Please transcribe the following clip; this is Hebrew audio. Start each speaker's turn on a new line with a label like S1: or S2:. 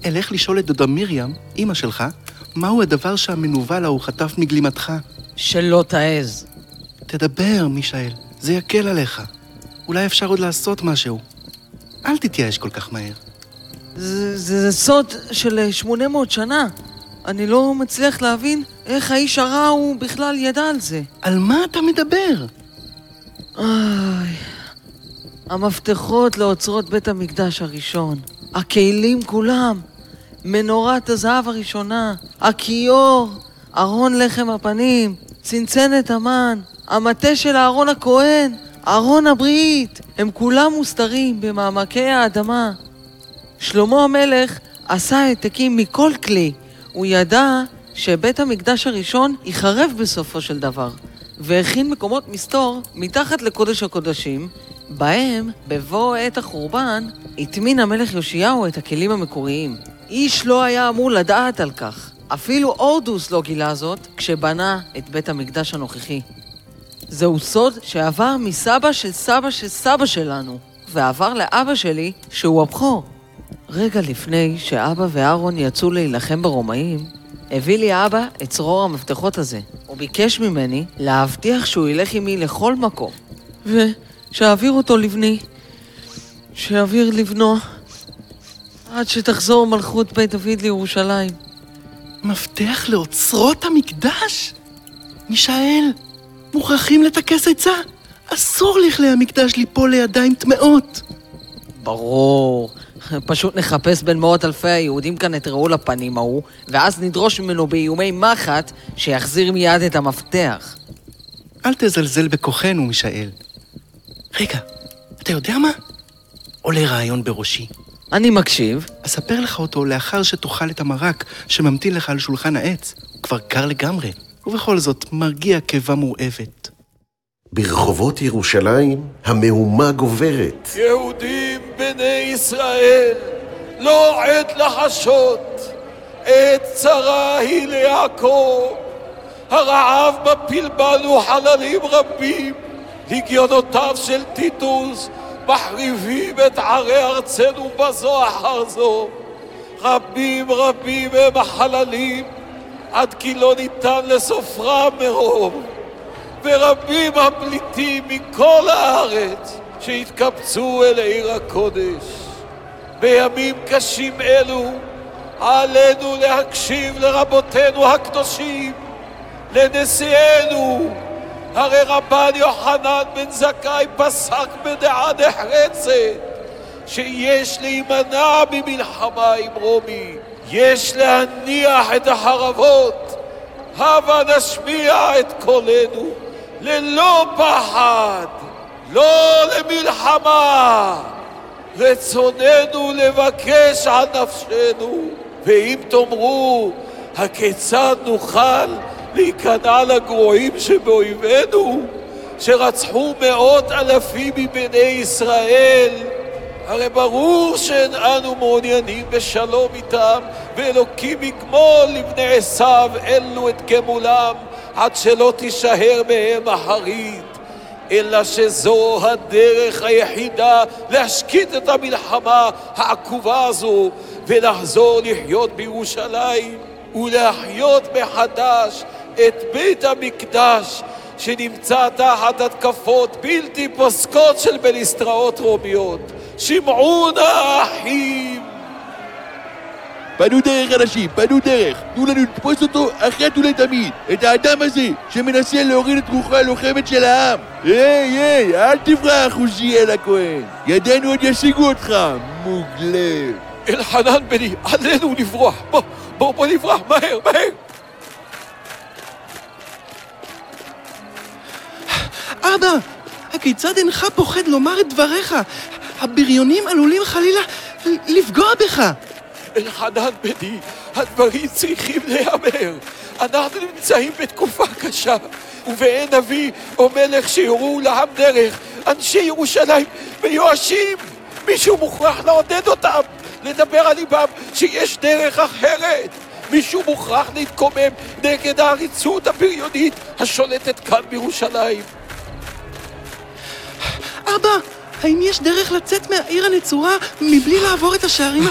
S1: אלך לשאול את דודה מרים, אמא שלך, מהו הדבר שהמנוול ההוא חטף מגלימתך.
S2: שלא תעז.
S1: תדבר, מישאל, זה יקל עליך. אולי אפשר עוד לעשות משהו. אל תתייאש כל כך מהר.
S2: זה סוד של 800 שנה. אני לא מצליח להבין איך האיש הרע הוא בכלל ידע על זה.
S1: על מה אתה מדבר?
S2: המפתחות לאוצרות בית המקדש הראשון, הכלים כולם, מנורת הזהב הראשונה, הכיור, ארון לחם הפנים, צנצנת המן, המטה של אהרון הכהן, ארון הברית, הם כולם מוסתרים במעמקי האדמה. שלמה המלך עשה העתקים מכל כלי. הוא ידע שבית המקדש הראשון ייחרב בסופו של דבר, והכין מקומות מסתור מתחת לקודש הקודשים, בהם, בבוא עת החורבן, הטמין המלך יאשיהו את הכלים המקוריים. איש לא היה אמור לדעת על כך. אפילו הורדוס לא גילה זאת כשבנה את בית המקדש הנוכחי. זהו סוד שעבר מסבא של סבא של סבא שלנו, ועבר לאבא שלי שהוא הבכור. רגע לפני שאבא ואהרון יצאו להילחם ברומאים, הביא לי אבא את צרור המפתחות הזה. הוא ביקש ממני להבטיח שהוא ילך עמי לכל מקום. ושאעביר אותו לבני, שאעביר לבנו, עד שתחזור מלכות בית דוד לירושלים.
S1: מפתח לאוצרות המקדש? מישאל, מוכרחים לטכס עצה. אסור לכלי המקדש ליפול לידיים טמאות.
S2: ברור. פשוט נחפש בין מאות אלפי היהודים כאן את רעול הפנים ההוא, ואז נדרוש ממנו באיומי מחט שיחזיר מיד את המפתח.
S1: אל תזלזל בכוחנו, מישאל. רגע, אתה יודע מה? עולה רעיון בראשי.
S2: אני מקשיב.
S1: אספר לך אותו לאחר שתאכל את המרק שממתין לך על שולחן העץ. הוא כבר קר לגמרי, ובכל זאת מרגיע קיבה מורעבת.
S3: ברחובות ירושלים המהומה גוברת.
S4: יהודים בני ישראל, לא עת לחשות, עת צרה היא ליעקב. הרעב מפיל בנו חללים רבים, לגיונותיו של טיטוס מחריבים את ערי ארצנו בזו אחר זו. רבים רבים הם החללים, עד כי לא ניתן לסופרם מרוב. ורבים הפליטים מכל הארץ שהתקבצו אל עיר הקודש. בימים קשים אלו עלינו להקשיב לרבותינו הקדושים, לנשיאנו. הרי רבן יוחנן בן זכאי פסק בדעה נחרצת שיש להימנע ממלחמה עם רומי, יש להניח את החרבות. הבה נשמיע את קולנו ללא פחד, לא למלחמה. רצוננו לבקש על נפשנו, ואם תאמרו הכיצד נוכל להיכנע לגרועים שבאויבינו שרצחו מאות אלפים מבני ישראל, הרי ברור שאין אנו מעוניינים בשלום איתם, ואלוקים יגמול לבני עשיו אלו את גמולם עד שלא תישאר מהם אחרית, אלא שזו הדרך היחידה להשקיט את המלחמה העקובה הזו ולחזור לחיות בירושלים ולהחיות מחדש את בית המקדש שנמצא תחת התקפות בלתי פוסקות של בליסטראות רומיות. שמעו נא אחים.
S5: פנו דרך אנשים, פנו דרך. תנו לנו לתפוס אותו אחת ולתמיד. את האדם הזה שמנסה להוריד את רוחה הלוחמת של העם. היי, אל תברח עוזיאל הכהן. ידינו עוד ישיגו אותך, מוגלה.
S4: אלחנן בני, עלינו לברוח. בוא נברח, מהר.
S1: אבא, הכיצד אינך פוחד לומר את דבריך? הבריונים עלולים חלילה לפגוע בך.
S4: אלחנן בני, הדברים צריכים להיאמר. אנחנו נמצאים בתקופה קשה, ובאין נביא או מלך שיורו לעם דרך. אנשי ירושלים מיואשים. מישהו מוכרח לעודד אותם, לדבר על ליבם שיש דרך אחרת. מישהו מוכרח להתקומם נגד העריצות הבריונית השולטת כאן בירושלים.
S1: אבא, האם יש דרך לצאת מהעיר הנצורה מבלי לעבור את השערים